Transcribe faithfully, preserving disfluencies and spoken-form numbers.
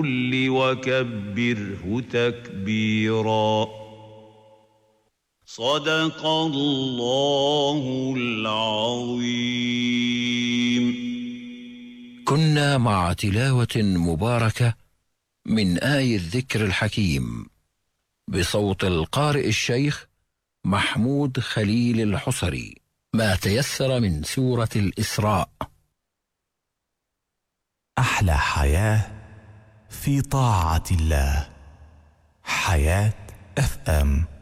وكبره تكبيرا. صدق الله العظيم. كنا مع تلاوة مباركة من آي الذكر الحكيم بصوت القارئ الشيخ محمود خليل الحصري، ما تيسر من سورة الإسراء. أحلى حياة في طاعة الله. حياة اف ام.